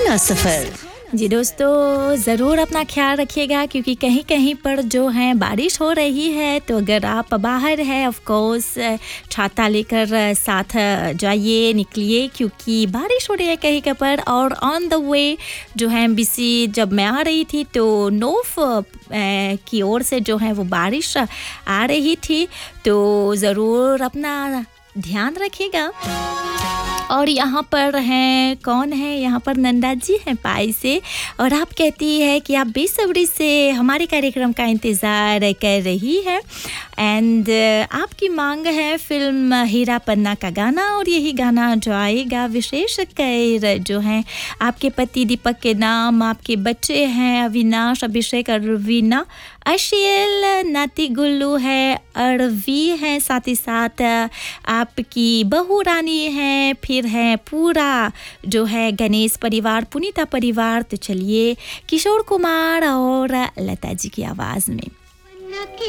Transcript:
सुहाना सफर। जी दोस्तों, ज़रूर अपना ख्याल रखिएगा क्योंकि कहीं कहीं पर जो है बारिश हो रही है, तो अगर आप बाहर हैं ऑफ कोर्स छाता लेकर साथ जाइए, निकलिए क्योंकि बारिश हो रही है कहीं कहीं पर। और ऑन द वे जो है एमबीसी जब मैं आ रही थी तो नोफ की ओर से जो है वो बारिश आ रही थी, तो ज़रूर अपना ध्यान रखिएगा। और यहाँ पर हैं, कौन है यहाँ पर? नंदा जी हैं पाई से, और आप कहती है कि आप बेसब्री से हमारे कार्यक्रम का इंतज़ार कर रही है। एंड आपकी मांग है फिल्म हीरा पन्ना का गाना, और यही गाना जो आएगा विशेष कर जो हैं आपके पति दीपक के नाम, आपके बच्चे हैं अविनाश, अभिषेक, अरवीना, अशियल, नाती गुल्लू है, अरवी है, साथ ही साथ आपकी बहू रानी है, फिर है पूरा जो है गणेश परिवार, पुनीता परिवार। तो चलिए किशोर कुमार और लता जी की आवाज़ में